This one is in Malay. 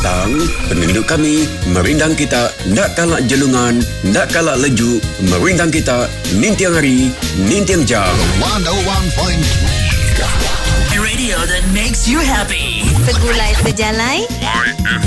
petang, penduduk kami merindang kita nak kalak jelungan, nak kalak leju, merindang kita nintiang hari, nintiang jam. 101.3 A radio that makes you happy. Segulai sejalai